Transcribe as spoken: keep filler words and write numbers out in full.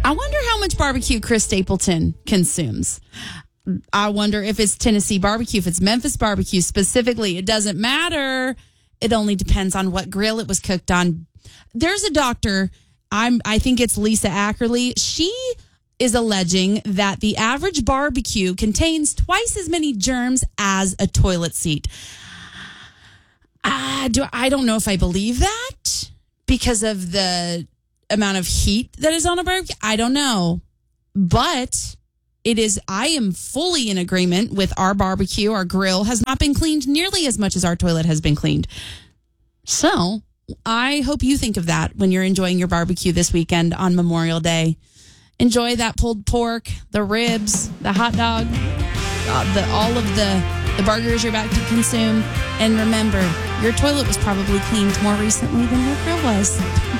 I wonder how much barbecue Chris Stapleton consumes. I wonder if it's Tennessee barbecue, if it's Memphis barbecue specifically. It doesn't matter. It only depends on what grill it was cooked on. There's a doctor, I'm, I think it's Lisa Ackerley. She is alleging that the average barbecue contains twice as many germs as a toilet seat. Uh, do, I don't know if I believe that because of the amount of heat that is on a barbecue. I don't know. But it is, I am fully in agreement with our barbecue. Our grill has not been cleaned nearly as much as our toilet has been cleaned. So I hope you think of that when you're enjoying your barbecue this weekend on Memorial Day. Enjoy that pulled pork, the ribs, the hot dog, uh, the all of the, the burgers you're about to consume. And remember, your toilet was probably cleaned more recently than your grill was.